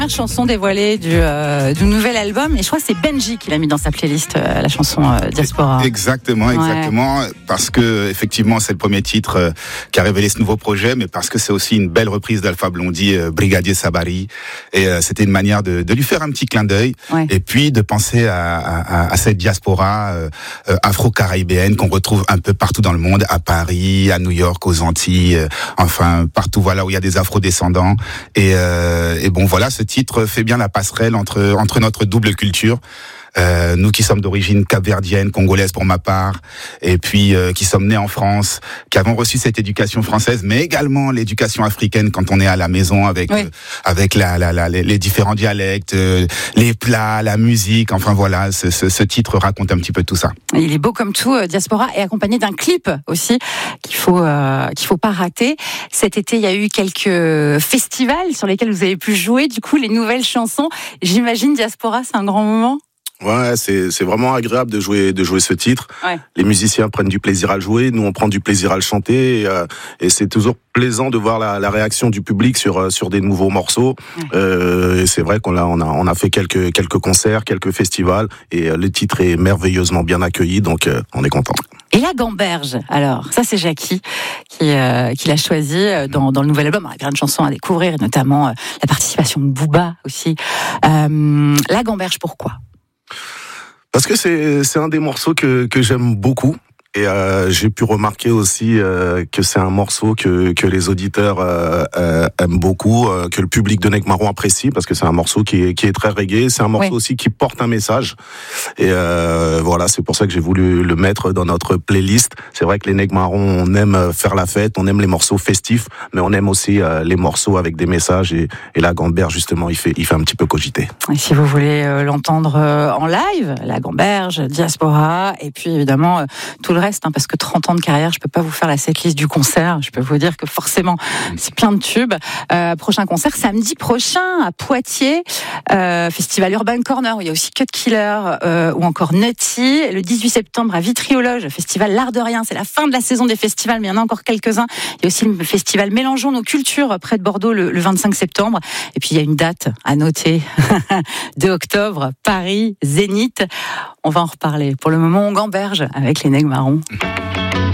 Chanson dévoilée du nouvel album, et je crois que c'est Benji qui l'a mis dans sa playlist, la chanson Diaspora. Exactement, parce que effectivement c'est le premier titre qui a révélé ce nouveau projet, mais parce que c'est aussi une belle reprise d'Alpha Blondy, Brigadier Sabari, et c'était une manière de lui faire un petit clin d'œil, et puis de penser à cette diaspora afro-caribéenne qu'on retrouve un peu partout dans le monde, à Paris, à New York, aux Antilles, enfin partout où il y a des afro-descendants, et bon voilà, ce titre fait bien la passerelle entre notre double culture. Nous qui sommes d'origine capverdienne, congolaise pour ma part, et puis qui sommes nés en France, qui avons reçu cette éducation française, mais également l'éducation africaine quand on est à la maison avec les différents dialectes, les plats, la musique. Enfin voilà, ce titre raconte un petit peu tout ça. Il est beau comme tout, Diaspora, et accompagné d'un clip aussi qu'il faut pas rater. Cet été, il y a eu quelques festivals sur lesquels vous avez pu jouer. Du coup, les nouvelles chansons. J'imagine Diaspora, c'est un grand moment. Ouais, c'est vraiment agréable de jouer ce titre. Ouais. Les musiciens prennent du plaisir à le jouer, nous on prend du plaisir à le chanter, et c'est toujours plaisant de voir la réaction du public sur des nouveaux morceaux. Et c'est vrai qu'on a fait quelques concerts, quelques festivals, et le titre est merveilleusement bien accueilli, donc on est content. Et la gamberge, alors, ça c'est Jackie qui l'a choisi dans le nouvel album. Il y a plein de chansons à découvrir, et notamment la participation de Booba aussi. La gamberge, pourquoi ? Parce que c'est un des morceaux que j'aime beaucoup. Et j'ai pu remarquer aussi que c'est un morceau que les auditeurs aiment beaucoup, que le public de Nègres Marrons apprécie, parce que c'est un morceau qui est très reggae. C'est un morceau aussi qui porte un message. Et voilà, c'est pour ça que j'ai voulu le mettre dans notre playlist. C'est vrai que les Nègres Marrons, on aime faire la fête, on aime les morceaux festifs, mais on aime aussi les morceaux avec des messages. Et la gamberge, justement, il fait un petit peu cogiter. Et si vous voulez l'entendre en live, la gamberge, Diaspora, et puis évidemment tout le reste, parce que 30 ans de carrière, je peux pas vous faire la setlist du concert. Je peux vous dire que forcément, c'est plein de tubes. Prochain concert samedi prochain à Poitiers, Festival Urban Corner, où il y a aussi Cut Killer ou encore Nutty. Le 18 septembre à Vitriologe, Festival L'Art de Rien. C'est la fin de la saison des festivals, mais il y en a encore quelques-uns. Il y a aussi le festival Mélangeons nos cultures près de Bordeaux le 25 septembre. Et puis il y a une date à noter, 2 octobre, Paris, Zénith. On va en reparler. Pour le moment, on gamberge avec les Nègres Marrons.